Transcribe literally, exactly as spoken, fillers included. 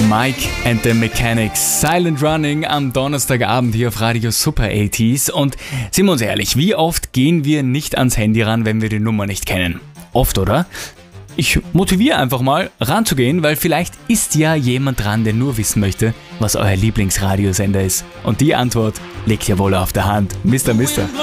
Mike and the Mechanics. Silent Running am Donnerstagabend hier auf Radio Super achtziger. Und sind wir uns ehrlich, wie oft gehen wir nicht ans Handy ran, wenn wir die Nummer nicht kennen? Oft, oder? Ich motiviere einfach mal, ranzugehen, weil vielleicht ist ja jemand dran, der nur wissen möchte, was euer Lieblingsradiosender ist. Und die Antwort liegt ja wohl auf der Hand. Mister Mister